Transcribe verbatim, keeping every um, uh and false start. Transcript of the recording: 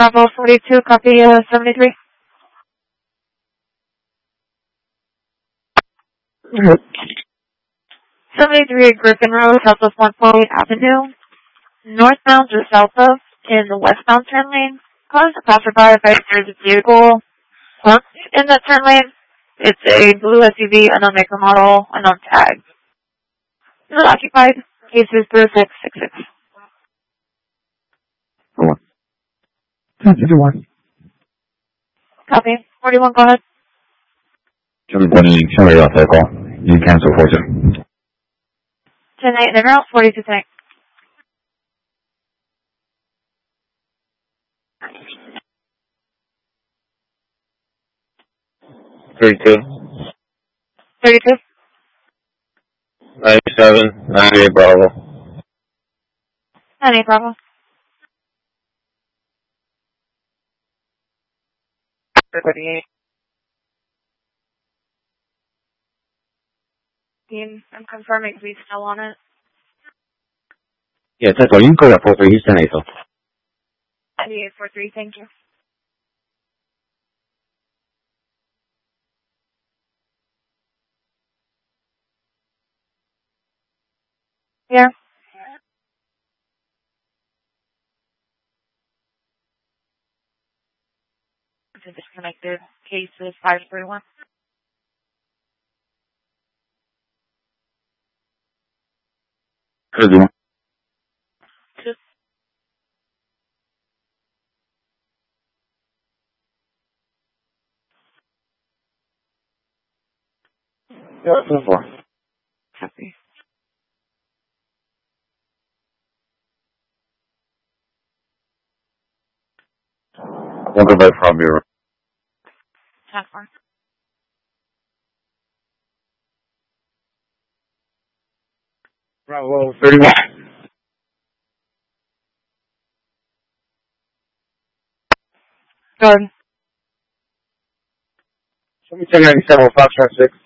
Bravo forty-two, copy uh, seventy-three. Mm-hmm. seventy-three Griffin Road, Southwest one forty Avenue. Northbound to south of in the westbound turn lane. Cause a passerby if there's a vehicle parked in that turn lane. It's a blue S U V, unknown make or model, unknown tag. Not occupied. Cases zero six six six. Four. ten fifty-one. Copy. forty-one, go ahead. seven twenty, sorry about that call. You cancel for two. ten eight, in route, forty-two tonight. thirty-two. thirty-two. ninety-seven. ninety-eight Bravo. ninety-eight Bravo. thirty-eight. Team, I'm confirming please still on it. Yeah, that's all. You can go to four three. He's ten eight though. ninety-eight forty-three, thank you. Here. Disconnected. Cases five three one. thirty-one. Two. Yeah, that's four. Copy. I'll go back from your ten four. Bravo thirty-one. Good. Show me ten ninety-seven, Foxtrot six.